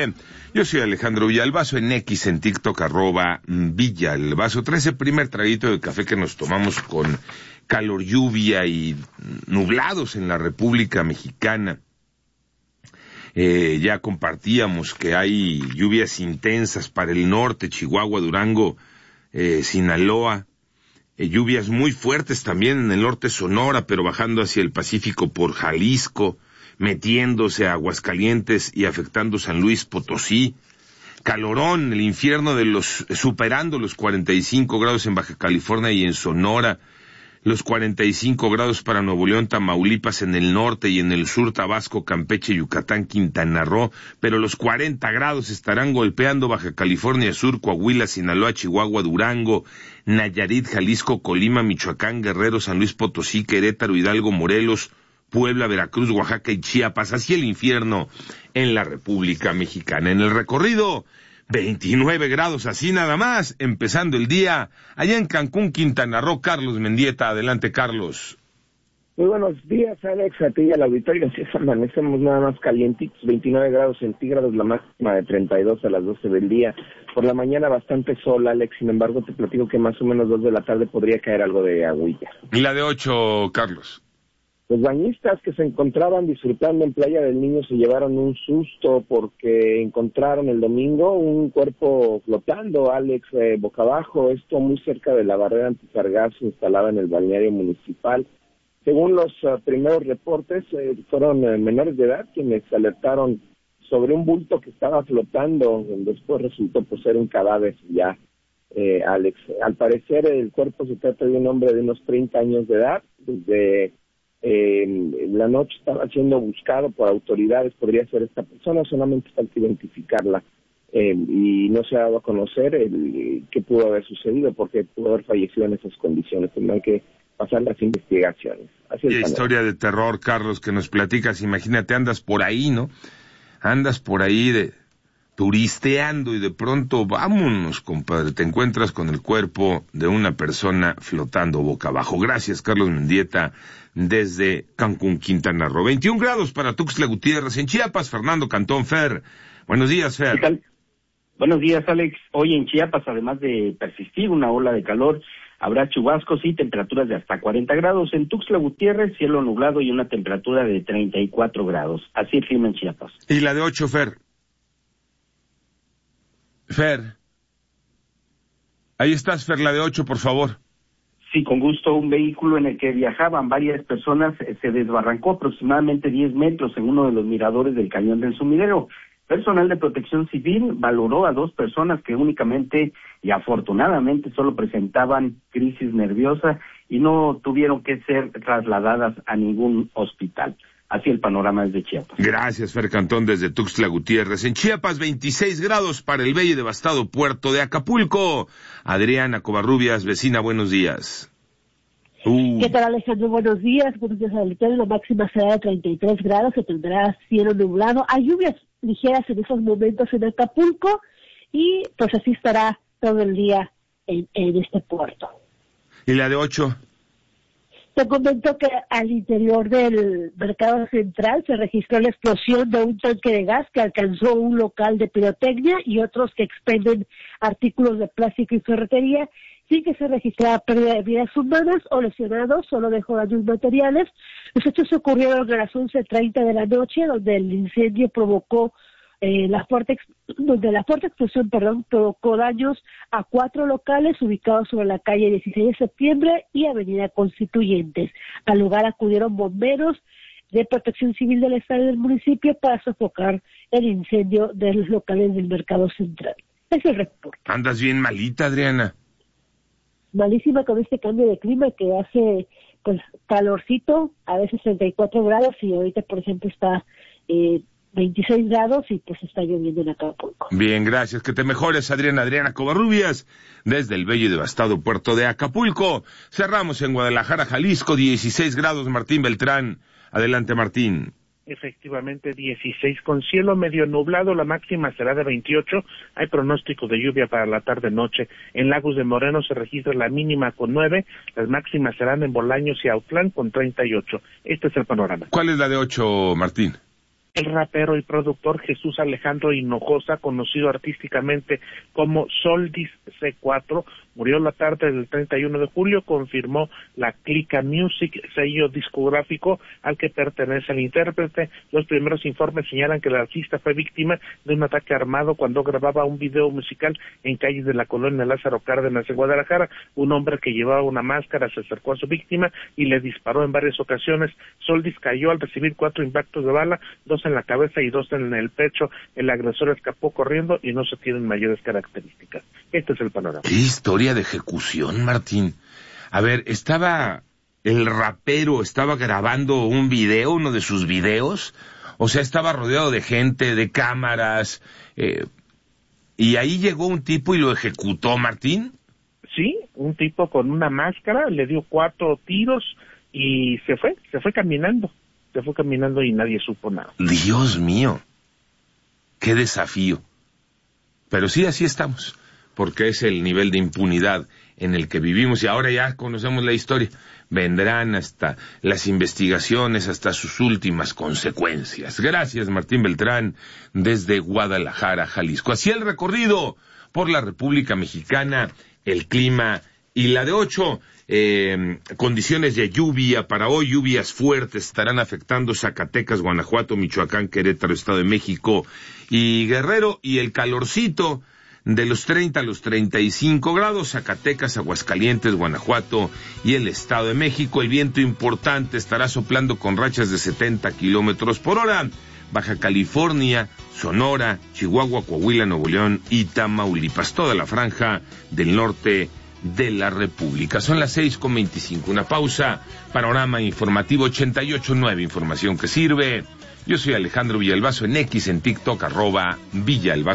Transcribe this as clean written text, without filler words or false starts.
9. Yo soy Alejandro Villalbazo, en X, en TikTok, @Villalbazo. Trae ese primer traguito de café que nos tomamos con calor, lluvia y nublados en la República Mexicana. Ya compartíamos que hay lluvias intensas para el norte, Chihuahua, Durango, Sinaloa. Lluvias muy fuertes también en el norte Sonora, pero bajando hacia el Pacífico por Jalisco, metiéndose a Aguascalientes y afectando San Luis Potosí. Calorón, el infierno superando los 45 grados en Baja California y en Sonora, los 45 grados para Nuevo León, Tamaulipas en el norte y en el sur, Tabasco, Campeche, Yucatán, Quintana Roo, pero los 40 grados estarán golpeando Baja California Sur, Coahuila, Sinaloa, Chihuahua, Durango, Nayarit, Jalisco, Colima, Michoacán, Guerrero, San Luis Potosí, Querétaro, Hidalgo, Morelos, Puebla, Veracruz, Oaxaca y Chiapas, así el infierno en la República Mexicana. En el recorrido, 29 grados, así nada más, empezando el día, allá en Cancún, Quintana Roo. Carlos Mendieta, adelante, Carlos. Muy buenos días, Alex, a ti y al auditorio. Así es, amanecemos nada más calientitos, 29 grados centígrados, la máxima de 32 a las 12 del día. Por la mañana bastante sol, Alex, sin embargo te platico que más o menos 2 de la tarde podría caer algo de agüilla. ¿Y la de 8, Carlos? Los bañistas que se encontraban disfrutando en Playa del Niño se llevaron un susto porque encontraron el domingo un cuerpo flotando, Alex, boca abajo, esto muy cerca de la barrera antisargazo instalada en el balneario municipal. Según los primeros reportes, fueron menores de edad quienes alertaron sobre un bulto que estaba flotando, después resultó ser un cadáver ya, Alex. Al parecer el cuerpo se trata de un hombre de unos 30 años de edad, desde la noche estaba siendo buscado por autoridades, podría ser esta persona, solamente falta identificarla, y no se ha dado a conocer qué pudo haber sucedido, porque pudo haber fallecido en esas condiciones. Tendrán que pasar las investigaciones. Así es. Historia de terror, Carlos, que nos platicas. Imagínate, andas por ahí, ¿no? Andas por ahí turisteando y de pronto, vámonos, compadre, te encuentras con el cuerpo de una persona flotando boca abajo. Gracias, Carlos Mendieta, desde Cancún, Quintana Roo. 21 grados para Tuxtla Gutiérrez. En Chiapas, Fernando Cantón. Fer, buenos días, Fer. ¿Qué tal? Buenos días, Alex. Hoy en Chiapas, además de persistir una ola de calor, habrá chubascos y temperaturas de hasta 40 grados. En Tuxtla Gutiérrez, cielo nublado y una temperatura de 34 grados. Así el clima en Chiapas. ¿Y la de 8, Fer? Fer. Ahí estás, Fer, la de 8, por favor. Sí, con gusto. Un vehículo en el que viajaban varias personas se desbarrancó aproximadamente 10 metros en uno de los miradores del Cañón del Sumidero. Personal de Protección Civil valoró a 2 personas que únicamente y afortunadamente solo presentaban crisis nerviosa y no tuvieron que ser trasladadas a ningún hospital. Así el panorama desde Chiapas. Gracias, Fer Cantón, desde Tuxtla Gutiérrez. En Chiapas, 26 grados para el bello y devastado puerto de Acapulco. Adriana Covarrubias, vecina, buenos días. ¿Qué tal, Alejandro? Buenos días. Buenos días, Alejandro. La máxima será de 33 grados, se tendrá cielo nublado. Hay lluvias ligeras en esos momentos en Acapulco y pues así estará todo el día en este puerto. ¿Y la de 8? Te comento que al interior del mercado central se registró la explosión de un tanque de gas que alcanzó un local de pirotecnia y otros que expenden artículos de plástico y ferretería, sin que se registrara pérdida de vidas humanas o lesionados, solo dejó daños materiales. Los hechos ocurrieron a las 11:30 de la noche, donde el incendio provocó la fuerte explosión provocó daños a 4 locales ubicados sobre la calle 16 de septiembre y avenida Constituyentes. Al lugar acudieron bomberos de Protección Civil del Estado y del municipio para sofocar el incendio de los locales del mercado central. Es el reporte. ¿Andas bien malita, Adriana? Malísima con este cambio de clima que hace pues calorcito, a veces 34 grados y ahorita, por ejemplo, está 26 grados y pues está lloviendo en Acapulco. Bien, gracias. Que te mejores, Adriana. Adriana Covarrubias, desde el bello y devastado puerto de Acapulco. Cerramos en Guadalajara, Jalisco, 16 grados. Martín Beltrán. Adelante, Martín. Efectivamente, 16 con cielo medio nublado, la máxima será de 28, hay pronóstico de lluvia para la tarde-noche. En Lagos de Moreno se registra la mínima con 9, las máximas serán en Bolaños y Autlán con 38. Este es el panorama. ¿Cuál es la de 8, Martín? El rapero y productor Jesús Alejandro Hinojosa, conocido artísticamente como Soldis C4, murió la tarde del 31 de julio, confirmó la Clica Music, sello discográfico al que pertenece el intérprete. Los primeros informes señalan que el artista fue víctima de un ataque armado cuando grababa un video musical en calles de la colonia Lázaro Cárdenas en Guadalajara. Un hombre que llevaba una máscara se acercó a su víctima y le disparó en varias ocasiones. Soldis cayó al recibir 4 impactos de bala, 2 en la cabeza y 2 en el pecho. El agresor escapó corriendo y no se tienen mayores características. Este es el panorama. ¿Qué historia de ejecución, Martín? A ver, el rapero estaba grabando un video, uno de sus videos, o sea, estaba rodeado de gente, de cámaras, y ahí llegó un tipo y lo ejecutó, Martín. Sí, un tipo con una máscara, le dio 4 tiros y se fue caminando y nadie supo nada. Dios mío, qué desafío. Pero sí, así estamos, porque es el nivel de impunidad en el que vivimos y ahora ya conocemos la historia. Vendrán hasta las investigaciones, hasta sus últimas consecuencias. Gracias, Martín Beltrán, desde Guadalajara, Jalisco. Así el recorrido por la República Mexicana, el clima y la de 8, condiciones de lluvia para hoy, lluvias fuertes estarán afectando Zacatecas, Guanajuato, Michoacán, Querétaro, Estado de México y Guerrero, y el calorcito de los 30 a los 35 grados, Zacatecas, Aguascalientes, Guanajuato y el Estado de México. El viento importante estará soplando con rachas de 70 kilómetros por hora. Baja California, Sonora, Chihuahua, Coahuila, Nuevo León y Tamaulipas, toda la franja del norte de la República. Son las 6:25, una pausa. Panorama informativo 88.9, información que sirve. Yo soy Alejandro Villalbazo en X, en TikTok, @Villalbazo.